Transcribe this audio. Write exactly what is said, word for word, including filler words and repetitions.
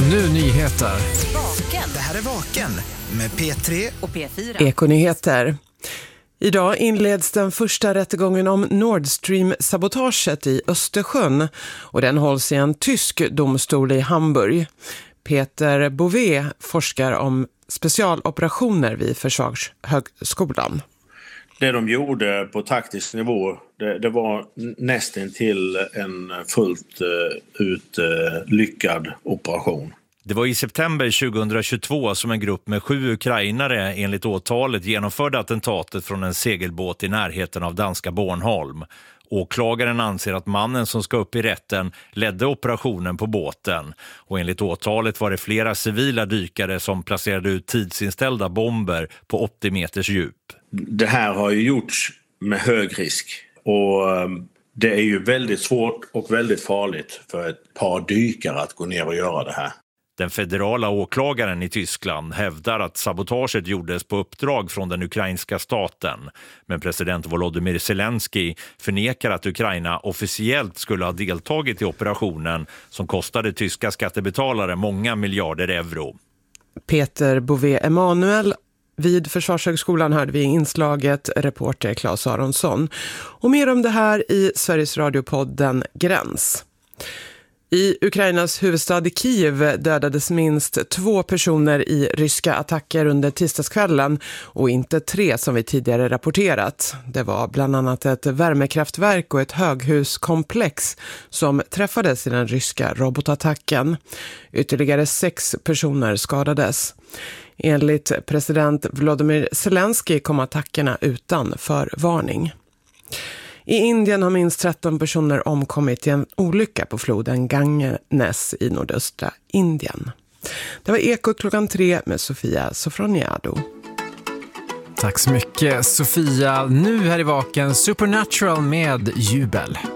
nu nyheter. Vaken. Det här är Vaken med P tre och P fyra. Ekonyheter. Idag inleds den första rättegången om Nord Stream-sabotaget i Östersjön och den hålls i en tysk domstol i Hamburg. Peter Bové forskar om specialoperationer vid Försvarshögskolan. Det de gjorde på taktisk nivå, det, det var nästan till en fullt uh, ut uh, lyckad operation. Det var i september tjugohundratjugotvå som en grupp med sju ukrainare enligt åtalet genomförde attentatet från en segelbåt i närheten av danska Bornholm. Åklagaren anser att mannen som ska upp i rätten ledde operationen på båten. Och enligt åtalet var det flera civila dykare som placerade ut tidsinställda bomber på åttio meters djup. Det här har ju gjorts med hög risk och det är ju väldigt svårt och väldigt farligt för ett par dykare att gå ner och göra det här. Den federala åklagaren i Tyskland hävdar att sabotaget gjordes på uppdrag från den ukrainska staten. Men president Volodymyr Zelensky förnekar att Ukraina officiellt skulle ha deltagit i operationen som kostade tyska skattebetalare många miljarder euro. Peter Bové Emanuel vid Försvarshögskolan hörde vi inslaget, reporter Claes Aronsson. Och mer om det här i Sveriges radiopodden Gräns. I Ukrainas huvudstad Kiev dödades minst två personer i ryska attacker under tisdagskvällen och inte tre som vi tidigare rapporterat. Det var bland annat ett värmekraftverk och ett höghuskomplex som träffades i den ryska robotattacken. Ytterligare sex personer skadades. Enligt president Volodymyr Zelensky kom attackerna utan förvarning. I Indien har minst tretton personer omkommit i en olycka på floden Ganges i nordöstra Indien. Det var Ekot klockan tre med Sofia Sofroniado. Tack så mycket Sofia. Nu här i Vaken Supernatural med Jubel.